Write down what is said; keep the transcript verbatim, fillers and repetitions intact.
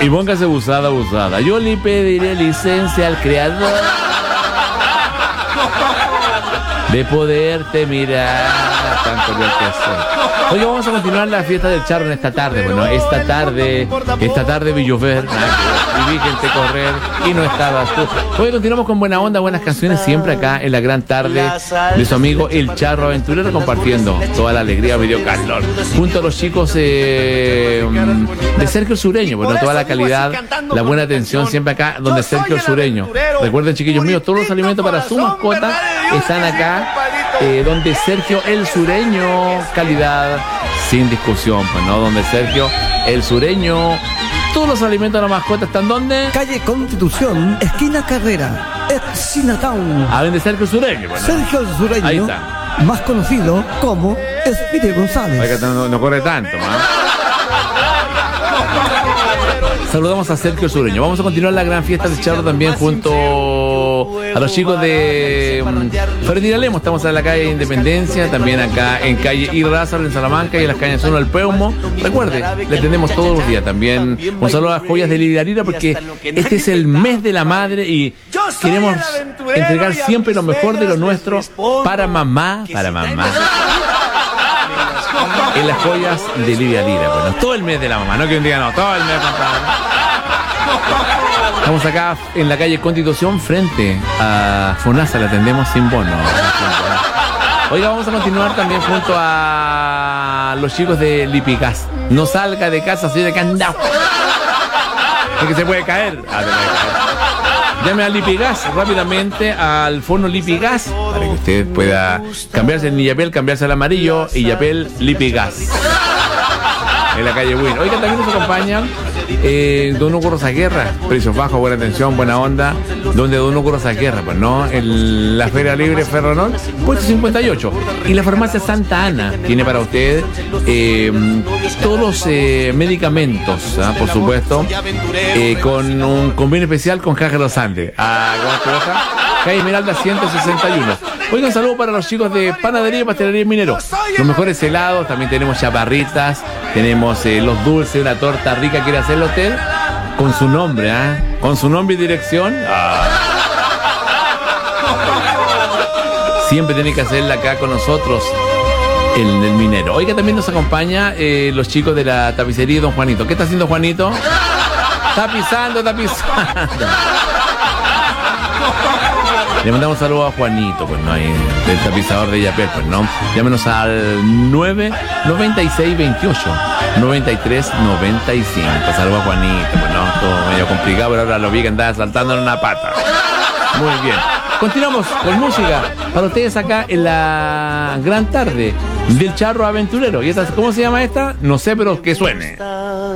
Y póngase usada, usada. Yo le pediré licencia al creador de poderte mirar tanto yo que hacer. Oye, vamos a continuar la fiesta del charro en esta tarde. Bueno, esta tarde, esta tarde vi llover, y vi gente correr y no estabas tú. Hoy continuamos con buena onda, buenas canciones, siempre acá en la gran tarde de su amigo El Charro Aventurero, compartiendo toda la alegría, medio calor, junto a los chicos eh, de Sergio el Sureño. Bueno, toda la calidad, la buena atención siempre acá donde Sergio el Sureño. Recuerden, chiquillos míos, todos los alimentos para su mascota están acá. Eh, donde Sergio el Sureño, calidad sin discusión, pues no, donde Sergio el Sureño, todos los alimentos de la mascota están donde, calle Constitución, esquina Carrera, Chinatown. a donde Sergio el Sureño, bueno. Sergio el Sureño, ahí está, más conocido como Espíritu González. Oiga, no, no corre tanto, ¿no? Saludamos a Sergio Sureño. Vamos a continuar la gran fiesta del charro también junto a los chicos de um, Fertiralemo. Estamos en la calle Independencia, también acá en calle Irrazal en Salamanca y en las cañas uno del Peumo. Recuerde, le atendemos todos los días. También un saludo a las joyas de Lidarira, porque este es el mes de la madre y queremos entregar siempre lo mejor de lo nuestro para mamá, para mamá. En las joyas de Lidia Lira. Bueno, todo el mes de la mamá, no que un día no, todo el mes, compadre. Estamos acá en la calle Constitución frente a FONASA, la atendemos sin bono. Oiga, vamos a continuar también junto a los chicos de Lipigas. No salga de casa, soy de candado. Es que se puede caer. Ah, se puede caer. Llame a Lipigas rápidamente, al fono Lipigas, para que usted pueda cambiarse el Illapel, cambiarse al amarillo, Illapel Lipigas. En la calle Win. Oiga, también nos acompaña eh, Don Hugo Rosaguerra, precios bajos, buena atención, buena onda. Donde Don Hugo Rosaguerra, pues no, en la Feria Libre Ferronol, puesto cincuenta y ocho. Y la farmacia Santa Ana tiene para usted eh, todos los eh, medicamentos, ¿ah? Por supuesto, eh, con un convenio especial con Caja de los Andes. Ah, ¿cómo te baja? Calle Esmeralda ciento sesenta y uno. Oiga, un saludo para los chicos de Panadería y Pastelería Minero. Los mejores helados, también tenemos chaparritas, tenemos eh, los dulces, una torta rica. ¿Quiere hacerlo usted? Con su nombre, ¿ah? ¿eh? Con su nombre y dirección. Ah. Siempre tiene que hacerla acá con nosotros en el Minero. Oiga, también nos acompaña eh, los chicos de la tapicería Don Juanito. ¿Qué está haciendo Juanito? Tapizando, tapizando. Le mandamos un saludo a Juanito, pues no, hay del tapizador de Illapel, pues no. Llámenos al nueve noventa y seis veintiocho noventa y tres noventa y cinco. Saludo a Juanito, pues no, todo medio complicado, pero ahora lo vi que andaba saltando en una pata. Muy bien. Continuamos con música para ustedes acá en la gran tarde del Charro Aventurero. ¿Y esta, cómo se llama esta? No sé, pero que suene.